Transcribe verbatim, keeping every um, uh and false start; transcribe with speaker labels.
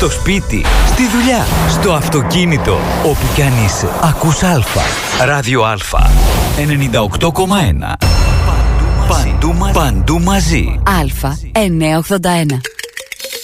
Speaker 1: στο σπίτι, στη δουλειά, στο αυτοκίνητο. Όπου κι αν είσαι, ακούς Αλφα. Ράδιο Αλφα. ενενήντα οκτώ κόμμα ένα. Παντού μαζί. Παντού μαζί.
Speaker 2: Αλφα εννιακόσια ογδόντα ένα.